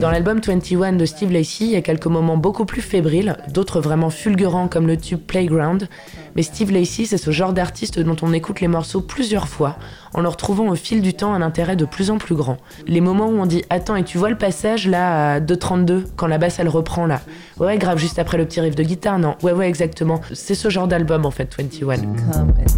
Dans l'album 21 de Steve Lacy, il y a quelques moments beaucoup plus fébriles, d'autres vraiment fulgurants comme le tube Playground. Mais Steve Lacy, c'est ce genre d'artiste dont on écoute les morceaux plusieurs fois, en leur trouvant au fil du temps un intérêt de plus en plus grand. Les moments où on dit « Attends, et tu vois le passage là à 2.32, quand la basse elle reprend là ?» Ouais, grave, juste après le petit riff de guitare, non. Ouais, exactement. C'est ce genre d'album en fait, 21.